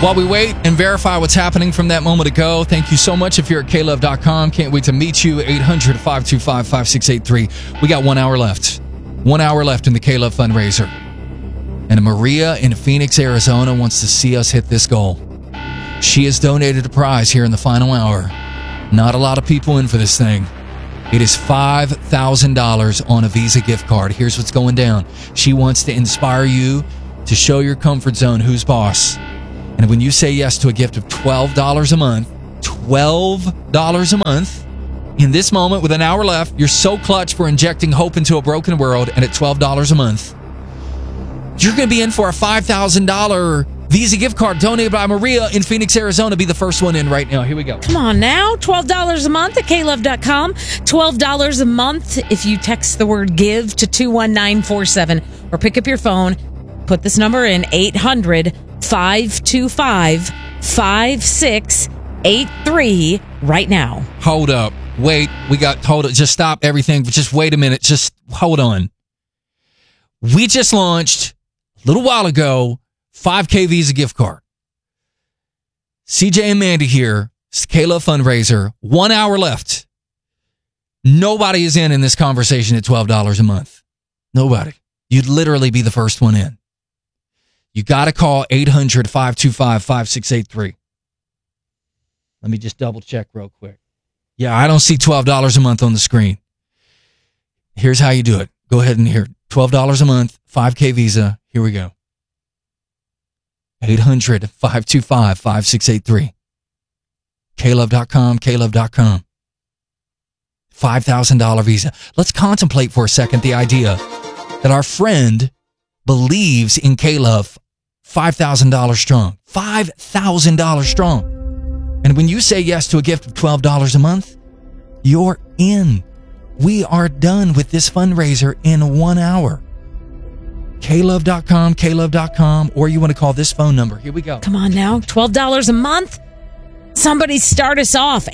While we wait and verify what's happening from that moment ago, thank you so much. If you're at klove.com, can't wait to meet you. 800-525-5683. We got 1 hour left. 1 hour left in the K-Love fundraiser. And Maria in Phoenix, Arizona wants to see us hit this goal. She has donated a prize here in the final hour. Not a lot of people in for this thing. It is $5,000 on a Visa gift card. Here's what's going down. She wants to inspire you to show your comfort zone who's boss. And when you say yes to a gift of $12 a month, $12 a month, in this moment with an hour left, you're so clutch for injecting hope into a broken world, and at $12 a month, you're going to be in for a $5,000 Visa gift card donated by Maria in Phoenix, Arizona. Be the first one in right now. Here we go. Come on now. $12 a month at klove.com. $12 a month if you text the word give to 21947 or pick up your phone. Put this number in 800-525-5683 right now. Hold up. Wait. Hold up. Just stop everything. Just wait a minute. Just hold on. We just launched a little while ago $5K Visa gift card. CJ and Mandy here. It's the K-Love fundraiser. 1 hour left. Nobody is in this conversation at $12 a month. Nobody. You'd literally be the first one in. You got to call 800-525-5683. Let me just double check real quick. Yeah, I don't see $12 a month on the screen. Here's how you do it. Go ahead and hear $12 a month, 5K Visa. Here we go. 800-525-5683. klove.com, klove.com. $5,000 Visa. Let's contemplate for a second the idea that our friend believes in K-Love $5,000 strong. $5,000 strong. And when you say yes to a gift of $12 a month, you're in. We are done with this fundraiser in 1 hour. klove.com, klove.com, or you want to call this phone number. Here we go. Come on now. $12 a month? Somebody start us off.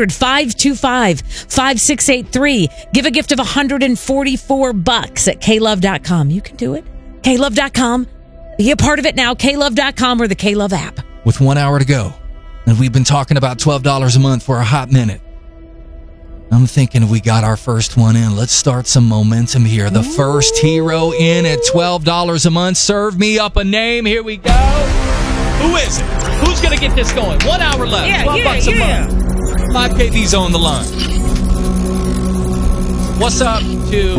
800-525-5683. Give a gift of $144 at klove.com. You can do it. klove.com. Be a part of it now. klove.com or the K-Love app. With 1 hour to go, and we've been talking about $12 a month for a hot minute. I'm thinking we got our first one in. Let's start some momentum here. The first hero in at $12 a month. Serve me up a name. Here we go. Who is it? Who's going to get this going? 1 hour left. $12 a month. 5K Visa on the line. What's up to...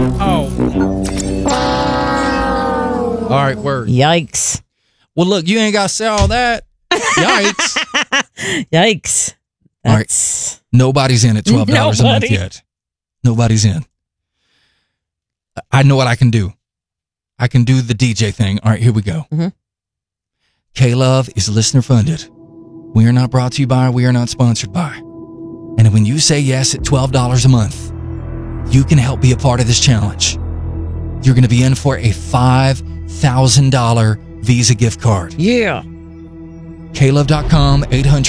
All right, word. Yikes. Well, look, you ain't got to say all that. Yikes. Yikes. All right. Nobody's in at $12 a month yet. Nobody's in. I know what I can do. I can do the DJ thing. All right, here we go. Mm-hmm. K-Love is listener funded. We are not brought to you by, we are not sponsored by. And when you say yes at $12 a month, you can help be a part of this challenge. You're going to be in for a $5,000 Visa gift card. Yeah. klove.com,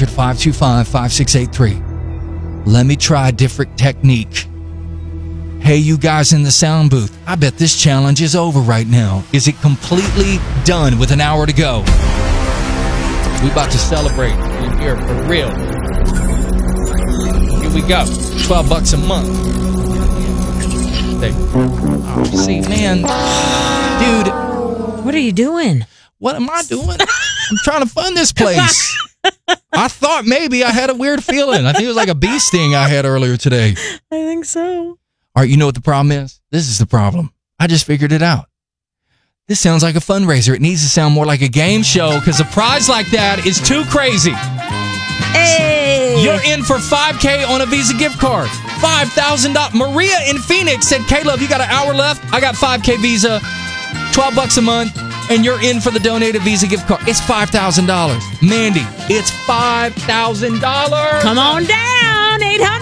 800-525-5683. Let me try a different technique. Hey, you guys in the sound booth, I bet this challenge is over right now. Is it completely done with an hour to go? We about to celebrate in here for real. Here we go. $12 a month. Oh, see, man. Dude. What are you doing? What am I doing? I'm trying to fund this place. I thought maybe I had a weird feeling. I think it was like a bee sting I had earlier today. I think so. All right, you know what the problem is? This is the problem. I just figured it out. This sounds like a fundraiser. It needs to sound more like a game show because a prize like that is too crazy. Hey! You're in for $5K on a Visa gift card. $5,000. Maria in Phoenix said, K-Love, you got an hour left. I got $5K Visa, $12 a month, and you're in for the donated Visa gift card. It's $5,000. Mandy, it's $5,000. Come on down.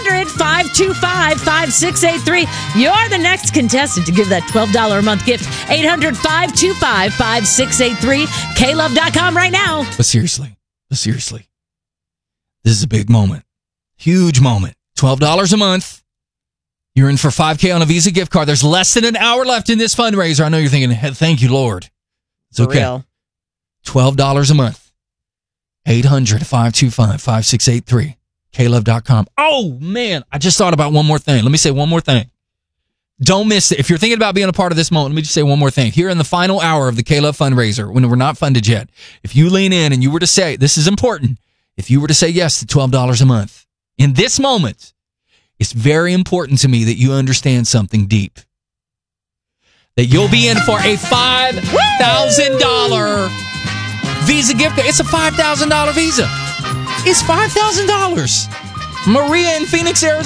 800-525-5683. You're the next contestant to give that $12 a month gift. 800-525-5683. klove.com right now. But seriously, this is a big moment. Huge moment. $12 a month. You're in for $5K on a Visa gift card. There's less than an hour left in this fundraiser. I know you're thinking, thank you, Lord. It's okay. Real. $12 a month. 800-525-5683. KLove.com. Oh, man. I just thought about one more thing. Let me say one more thing. Don't miss it. If you're thinking about being a part of this moment, let me just say one more thing. Here in the final hour of the K-Love fundraiser, when we're not funded yet, if you lean in and you were to say, this is important, if you were to say yes to $12 a month, in this moment, it's very important to me that you understand something deep. That you'll be in for a $5,000 Visa gift card. It's a $5,000 Visa. It's $5,000. Maria in Phoenix, Arizona.